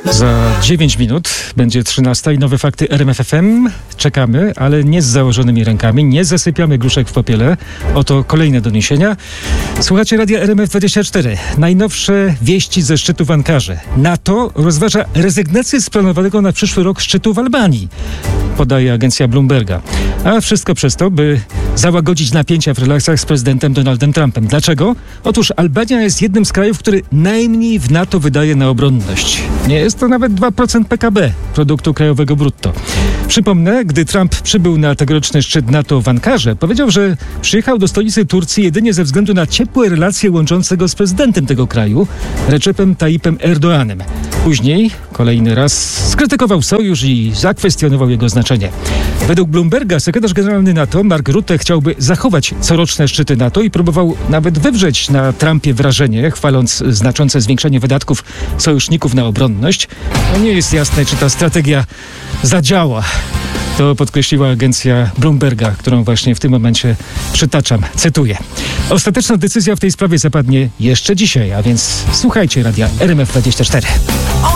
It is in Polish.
Za 9 minut będzie 13 i nowe fakty RMF FM. Czekamy, ale nie z założonymi rękami, nie zasypiamy gruszek w popiele. Oto kolejne doniesienia. Słuchacie radia RMF24. Najnowsze wieści ze szczytu w Ankarze. NATO rozważa rezygnację z planowanego na przyszły rok szczytu w Albanii, podaje agencja Bloomberga. A wszystko przez to, by załagodzić napięcia w relacjach z prezydentem Donaldem Trumpem. Dlaczego? Otóż Albania jest jednym z krajów, który najmniej w NATO wydaje na obronność. Nie jest to nawet 2% PKB, produktu krajowego brutto. Przypomnę, gdy Trump przybył na tegoroczny szczyt NATO w Ankarze, powiedział, że przyjechał do stolicy Turcji jedynie ze względu na ciepłe relacje łączące go z prezydentem tego kraju, Recepem Tayyipem Erdoğanem. Później kolejny raz skrytykował sojusz i zakwestionował jego znaczenie. Według Bloomberga sekretarz generalny NATO Mark Rutte chciałby zachować coroczne szczyty NATO i próbował nawet wywrzeć na Trumpie wrażenie, chwaląc znaczące zwiększenie wydatków sojuszników na obronność. No nie jest jasne, czy ta strategia zadziała. To podkreśliła agencja Bloomberga, którą właśnie w tym momencie przytaczam. Cytuję. Ostateczna decyzja w tej sprawie zapadnie jeszcze dzisiaj, a więc słuchajcie radia RMF24.